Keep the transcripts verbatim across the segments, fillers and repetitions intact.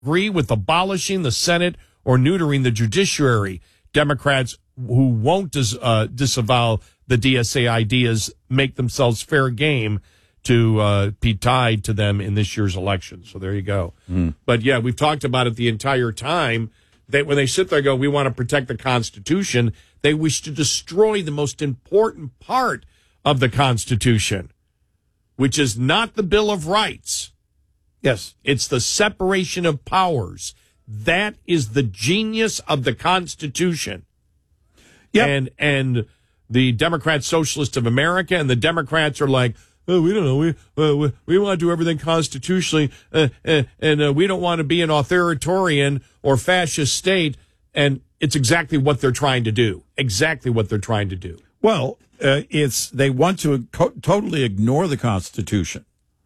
agree with abolishing the Senate or neutering the judiciary. Democrats who won't dis, uh, disavow the D S A ideas make themselves fair game to uh, be tied to them in this year's election. So there you go. Mm. But, yeah, we've talked about it the entire time, that when they sit there and go, we want to protect the Constitution, they wish to destroy the most important part of the Constitution, which is not the Bill of Rights. Yes. It's the separation of powers. That is the genius of the Constitution. Yep. And and the Democrat Socialists of America and the Democrats are like, oh, we don't know. We uh, we, we want to do everything constitutionally, uh, uh, and uh, we don't want to be an authoritarian or fascist state. And it's exactly what they're trying to do. Exactly what they're trying to do. Well, uh, it's they want to co- totally ignore the Constitution.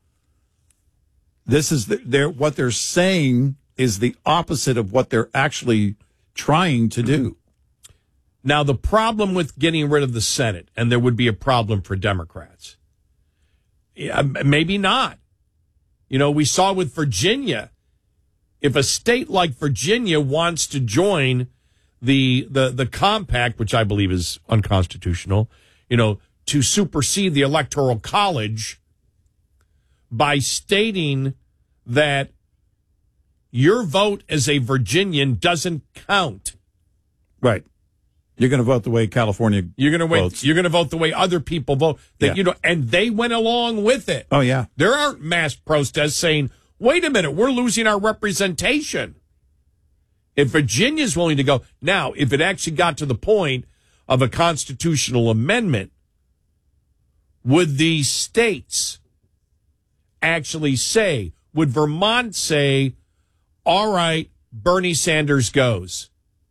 This is the, they're, what they're saying is the opposite of what they're actually trying to do. Now, the problem with getting rid of the Senate, and there would be a problem for Democrats. Yeah, maybe not. You know, we saw with Virginia, if a state like Virginia wants to join the the the compact, which I believe is unconstitutional, you know, to supersede the Electoral College by stating that your vote as a Virginian doesn't count. Right. You're going to vote the way California You're going to wait. votes. You're going to vote the way other people vote. That Yeah. you know, and they went along with it. Oh, yeah. There aren't mass protests saying, "Wait a minute, we're losing our representation." If Virginia's willing to go now, if it actually got to the point of a constitutional amendment, would the states actually say? Would Vermont say, "All right, Bernie Sanders goes"?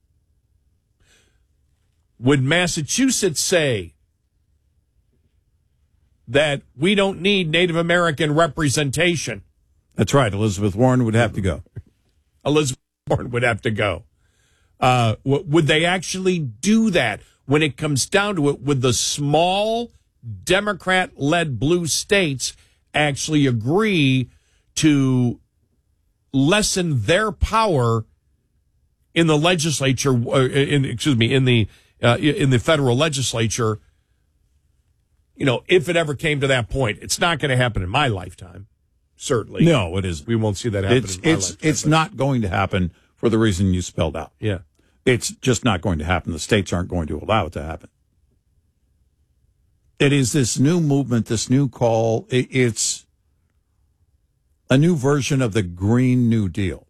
Would Massachusetts say that we don't need Native American representation? That's right. Elizabeth Warren would have to go. Elizabeth Warren would have to go. Uh, w- would they actually do that when it comes down to it? Would the small Democrat-led blue states actually agree to lessen their power in the legislature? Uh, in excuse me, in the Uh, in the federal legislature, you know, if it ever came to that point. It's not going to happen in my lifetime, certainly. No, it isn't. We won't see that happen It's in my it's lifetime. it's but- not going to happen for the reason you spelled out. Yeah. It's just not going to happen. The states aren't going to allow it to happen. It is this new movement, this new call. It, it's a new version of the Green New Deal.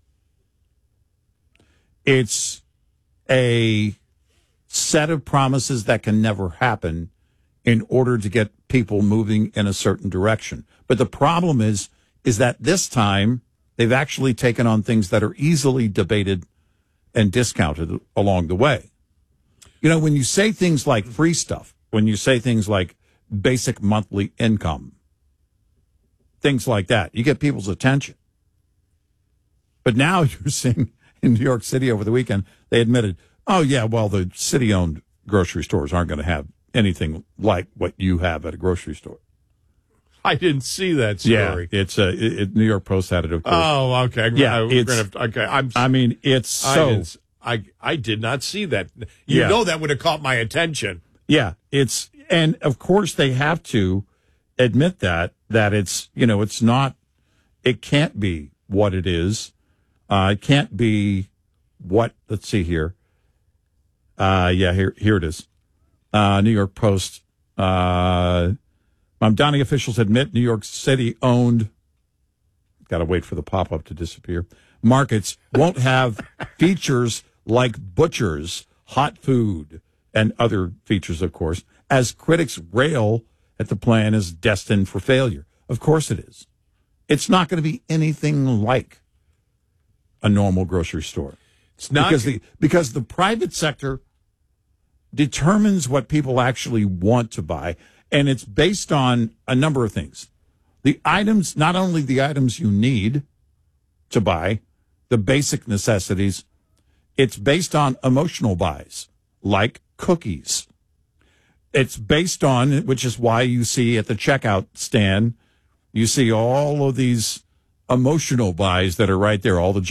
It's a set of promises that can never happen in order to get people moving in a certain direction. But the problem is, is that this time they've actually taken on things that are easily debated and discounted along the way. You know, when you say things like free stuff, when you say things like basic monthly income, things like that, you get people's attention. But now you're seeing in New York City over the weekend, they admitted, oh, yeah, well, the city-owned grocery stores aren't going to have anything like what you have at a grocery store. I didn't see that story. Yeah, it's uh, it, it, New York Post had it, of course. Oh, okay. Yeah, I, it's, gonna have, okay. I'm, I mean, it's so... I, didn't, I, I did not see that. You Yeah. know that would have caught my attention. Yeah, it's... And, of course, they have to admit that, that it's, you know, it's not... It can't be what it is. Uh, it can't be what... Let's see here. Uh, yeah, here here it is. Uh, New York Post. Uh, Mamdani officials admit New York City owned, got to wait for the pop-up to disappear, markets won't have features like butchers, hot food, and other features, of course, as critics rail at the plan as destined for failure. Of course it is. It's not going to be anything like a normal grocery store. It's not because the because the private sector determines what people actually want to buy, and it's based on a number of things. The items, not only the items you need to buy, the basic necessities, it's based on emotional buys, like cookies. It's based on, which is why you see at the checkout stand, you see all of these emotional buys that are right there. All the